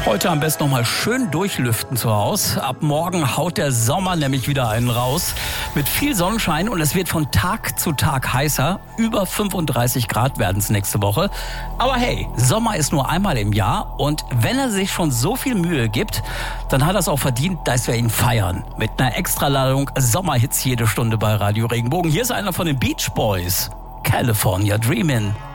Heute am besten noch mal schön durchlüften zu Hause. Ab morgen haut der Sommer nämlich wieder einen raus. Mit viel Sonnenschein und es wird von Tag zu Tag heißer. Über 35 Grad werden es nächste Woche. Aber hey, Sommer ist nur einmal im Jahr. Und wenn er sich schon so viel Mühe gibt, dann hat er es auch verdient, dass wir ihn feiern. Mit einer Extraladung Sommerhits jede Stunde bei Radio Regenbogen. Hier ist einer von den Beach Boys. California Dreamin'.